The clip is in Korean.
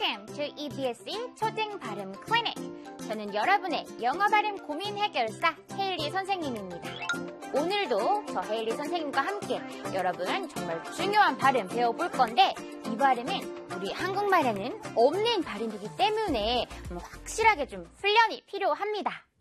Welcome to EBS의 초등 발음 클리닉. 저는 여러분의 영어 발음 고민 해결사 헤일리 선생님입니다. 오늘도 저 헤일리 선생님과 함께 여러분 정말 중요한 발음 배워볼 건데 이 발음은 우리 한국말에는 없는 발음이기 때문에 확실하게 좀 훈련이 필요합니다.